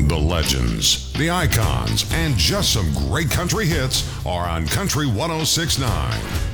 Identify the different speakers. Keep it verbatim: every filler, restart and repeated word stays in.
Speaker 1: The legends, the icons, and just some great country hits are on Country one oh six point nine.